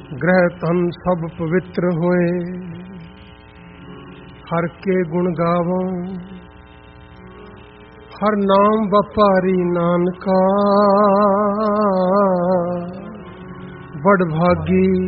ਗ੍ਰਹਿ ਤਨ ਸਭ ਪਵਿੱਤਰ ਹੋਏ, ਹਰ ਕੇ ਗੁਣ ਗਾਵੋ, ਹਰ ਨਾਮ ਵਪਾਰੀ ਨਾਨਕਾ। ਵਡ ਭਾਗੀ